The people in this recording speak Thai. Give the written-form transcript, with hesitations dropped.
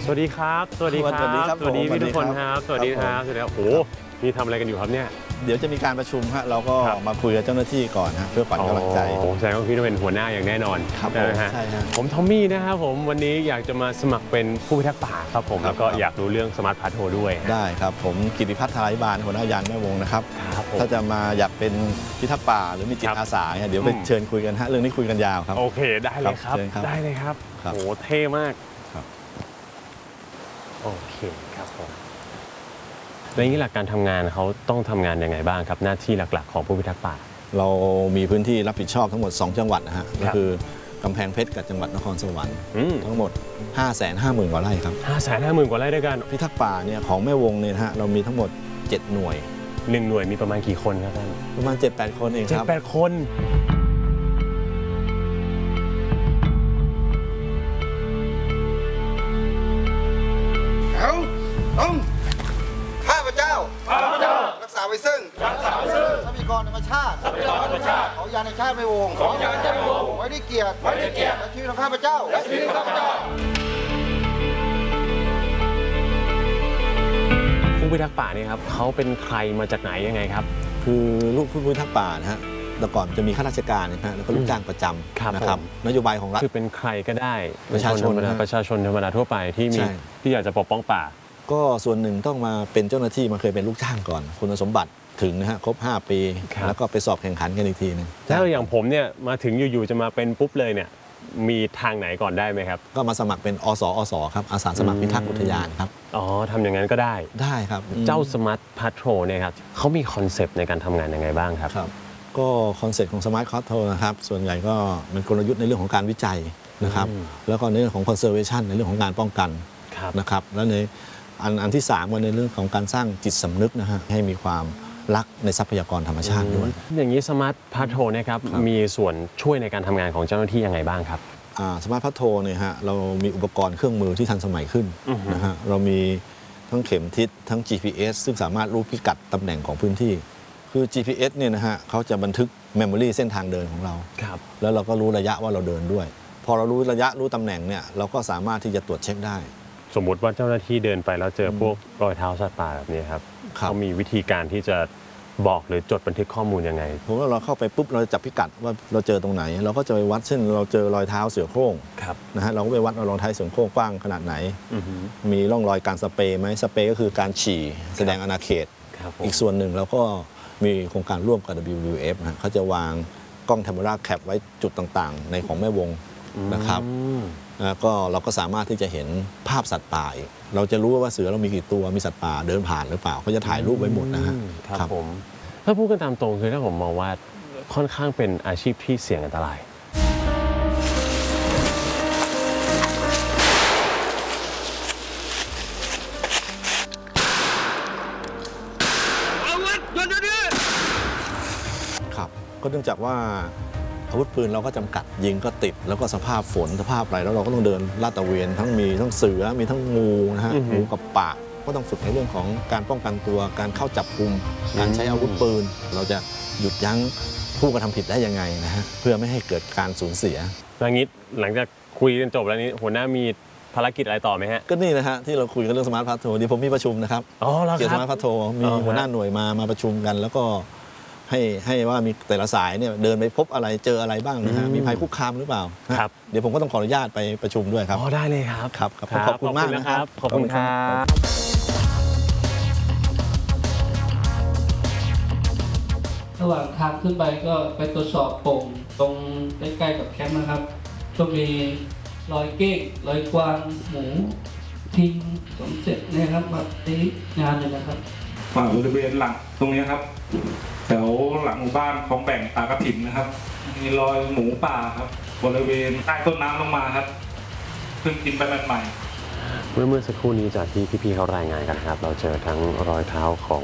สวัสดีครับสวัสดีครับสวัสดีพี่ทุกคนครับสวัสดีครับสวัสดีครับโอ้นี่ทำอะไรกันอยู่ครับเนี่ยเดี๋ยวจะมีการประชุมฮะเราก็มาคุยกับเจ้าหน้าที่ก่อนนะเพื่อขวัญกำลังใจผมแสดงว่าพี่ต้องเป็นหัวหน้าอย่างแน่นอนครับใช่ฮะผมทอมมี่นะครับผมวันนี้อยากจะมาสมัครเป็นผู้พิทักษ์ป่าครับผมแล้วก็อยากรู้เรื่องสมาร์ทพาร์ทโฮด้วยได้ครับผมกิติพัฒน์ธาราภิบาลหัวหน้ายานแม่วงนะครับถ้าจะมาอยากเป็นพิทักษ์ป่าหรือมีจิตอาสาเดี๋ยวไปเชิญคุยกันฮะเรื่องนี้คุยกันยาวครับโอเคได้เลยครับได้เลยครับโอ้เท่มากโอเคครับผมในนี้หลักการทำงานเขาต้องทำงานยังไงบ้างครับหน้าที่หลักๆของผู้พิทักษ์ป่าเรามีพื้นที่รับผิดชอบทั้งหมด2จังหวัดนะฮะก็คือกำแพงเพชรกับจังหวัดนครสวรรค์ทั้งหมด 550,000 กว่าไร่ครับ 550,000 กว่าไร่ด้วยกันพิทักษ์ป่าเนี่ยของแม่วงเนี่ยฮะเรามีทั้งหมด7หน่วย 1หน่วยมีประมาณกี่คนครับท่านประมาณ 7-8 คนเองครับ 7-8 คนข้าพเจ้ารักษาไว้ซึ่งทรัพยากรธรรมชาติของยานแห่งชาติแม่วงไว้ด้วยเกียรติและชีวิตของข้าพเจ้าผู้พิทักษ์ป่าเนี่ยครับเขาเป็นใครมาจากไหนยังไงครับคือลูกผู้พิทักษ์ป่านะฮะแต่ก่อนจะมีข้าราชการนะฮะแล้วก็ลูกจ้างประจำนะครับนโยบายของรัฐคือเป็นใครก็ได้ประชาชนธรรมดาทั่วไปที่อยากจะปกป้องป่าก็ส่วนหนึ่งต้องมาเป็นเจ้าหน้าที่มาเคยเป็นลูกจ้างก่อนคุณสมบัติถึงนะฮะครบ5 ปีแล้วก็ไปสอบแข่งขันกันอีกทีนึงแล้วอย่างผมเนี่ยมาถึงอยู่ๆจะมาเป็นปุ๊บเลยเนี่ยมีทางไหนก่อนได้ไหมครับก็มาสมัครเป็นอสครับอาสาสมัครพิทักษ์อุทยานครับอ๋อทำอย่างนั้นก็ได้ครับเจ้าสมาร์ทพาโทรเนี่ยครับเขามีคอนเซปต์ในการทำงานยังไงบ้างครับก็คอนเซปต์ของสมาร์ทพาโทรนะครับส่วนใหญ่ก็เป็นกลยุทธ์ในเรื่องของการวิจัยนะครับแล้วก็ในเรื่องของคอนเซอร์เวชันในเรื่องของการป้องกันนะครับแล้วในอันที่3ก็ในเรื่องของการสร้างจิตสำนึกนะฮะให้มีความรักในทรัพยากรธรรมชาติด้วยอย่างนี้สมาร์ทพาโทรนะครับมีส่วนช่วยในการทำงานของเจ้าหน้าที่ยังไงบ้างครับสมาร์ทพาโทรเนี่ยฮะเรามีอุปกรณ์เครื่องมือที่ทันสมัยขึ้นนะฮะเรามีทั้งเข็มทิศทั้ง GPS ซึ่งสามารถรู้พิกัดตำแหน่งของพื้นที่คือ GPS เนี่ยนะฮะเขาจะบันทึกเมมโมรีเส้นทางเดินของเราแล้วเราก็รู้ระยะว่าเราเดินด้วยพอเรารู้ระยะรู้ตำแหน่งเนี่ยเราก็สามารถที่จะตรวจเช็คได้สมมุติว่าเจ้าหน้าที่เดินไปแล้วเจอพวกรอยเท้าสัตว์ป่าแบบนี้ครับเขามีวิธีการที่จะบอกหรือจดบันทึกข้อมูลยังไงผมว่าเราเข้าไปปุ๊บเราจับพิกัดว่าเราเจอตรงไหนเราก็จะไปวัดเช่นเราเจอรอยเท้าเสือโคร่งนะฮะเราก็ไปวัดรองเท้าเสือโคร่งกว้างขนาดไหนมีร่องรอยการสเปรย์ไหมสเปรย์ก็คือการฉี่แสดงอาณาเขตอีกส่วนหนึ่งเราก็มีโครงการร่วมกับ WWF นะเขาจะวางกล้อง Camera Cap ไว้จุดต่างๆในของแม่วงนะครับแล้วก็เราก็สามารถที่จะเห็นภาพสัตว์ป่าอีกเราจะรู้ว่าเสือเรามีกี่ตัวมีสัตว์ป่าเดินผ่านหรือเปล่าเขาจะถ่ายรูปไว้หมดนะฮะครับผมถ้าพูดกันตามตรงคือถ้าผมมองว่าค่อนข้างเป็นอาชีพที่เสี่ยงอันตรายครับก็เนื่องจากว่าอาวุธปืนเราก็จำกัดยิงก็ติดแล้วก็สภาพฝนสภาพอะไรแล้วเราก็ต้องเดินลาดตระเวนทั้งเสือมีทั้งงูนะฮะงูกับปะก็ต้องฝึกในเรื่องของการป้องกันตัวการเข้าจับกุมการใช้อาวุธปืนเราจะหยุดยั้งผู้กระทำผิดได้ยังไงนะฮะเพื่อไม่ให้เกิดการสูญเสียอย่างนี้หลังจากคุยกันจบแล้วนี้หัวหน้ามีภารกิจอะไรต่อไหมฮะก็นี่นะฮะที่เราคุยกันเรื่องสมาร์ทพาโทรเดี๋ยวผมมีประชุมนะครับเกี่ยวกับสมาร์ทพาโทรมีหัวหน้าหน่วยมาประชุมกันแล้วก็ให้ว่ามีแต่ละสายเนี่ยเดินไปพบอะไรเจออะไรบ้างนะฮะมีภัยคุกคามหรือเปล่าครับเดี๋ยวผมก็ต้องขออนุญาตไปประชุมด้วยครับได้เลยครับครับขอบคุณมากนะครับขอบคุณครับระหว่างทางขึ้นไปก็ไปตรวจสอบโป่งตรงใกล้ๆกับแคมป์นะครับก็มีรอยเก้งรอยกวางหมูทิ้งสมเสร็จนะครับแบบนี้งานเลยนะครับบริเวณหลังตรงนี้ครับแถวหลังหมู่บ้านคลองแบ่งตากระถิ่นนะครับมีรอยหมูป่าครับบริเวณใต้ต้นน้ำลงมาครับเพิ่งกินไปใหม่เมื่อสักครู่นี้จากที่พี่ๆเขารายงานกันครับเราเจอทั้งรอยเท้าของ